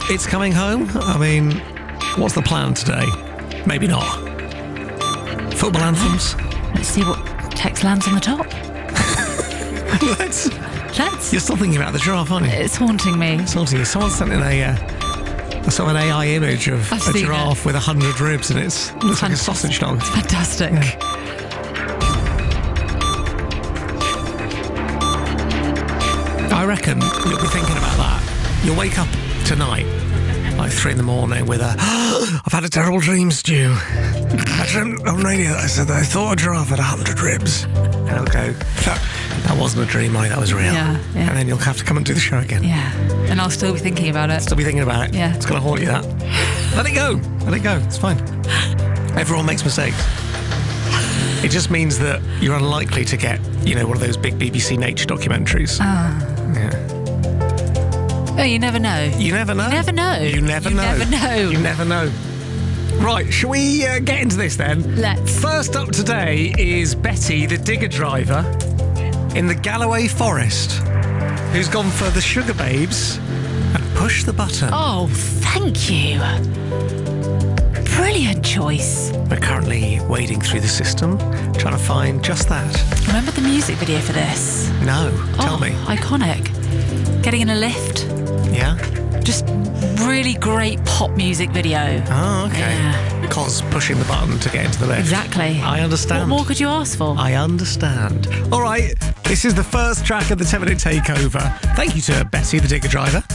It's coming home. I mean, what's the plan today? Maybe not. Football anthems? Let's see what text lands on the top. Let's. Let's. You're still thinking about the giraffe, aren't you? It's haunting me. It's haunting you. Someone sent in an AI image of I've a seen giraffe with 100 ribs, and it looks like a sausage dog. Fantastic. Yeah. I reckon you'll be thinking about that. You'll wake up tonight, like 3 a.m, with a, I've had a terrible dream, Stu. I dreamt on radio that I said that I thought a giraffe had 100 ribs. And I'll go, that wasn't a dream, mate, that was real. Yeah. And then you'll have to come and do the show again. Yeah. And I'll still be thinking about it. Still be thinking about it. Yeah. It's going to haunt you, that. Let it go. Let it go. It's fine. Everyone makes mistakes. It just means that you're unlikely to get, one of those big BBC Nature documentaries. Yeah. Oh, you never know. You never know. You never know. You never know. Never know. You never know. Right, shall we get into this then? Let's. First up today is Betty, the digger driver, in the Galloway Forest, who's gone for the Sugar Babes and push the button. Oh, thank you. Brilliant choice. We're currently wading through the system, trying to find just that. Remember the music video for this? No, tell me. Iconic. Getting in a lift. Yeah? Just really great pop music video. Oh, okay. Yeah. Because pushing the button to get into the lift. Exactly. I understand. What more could you ask for? I understand. All right, this is the first track of the 10-minute takeover. Thank you to Betty, the digger driver.